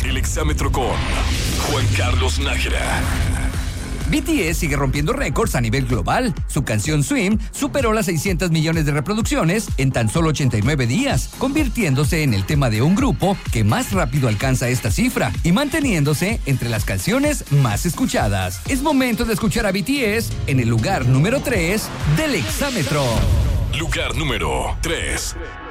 El exámetro con Juan Carlos Nájera. BTS sigue rompiendo récords a nivel global. Su canción Swim superó las 600 millones de reproducciones en tan solo 89 días, convirtiéndose en el tema de un grupo que más rápido alcanza esta cifra y manteniéndose entre las canciones más escuchadas. Es momento de escuchar a BTS en el lugar número 3 del exámetro. Lugar número 3.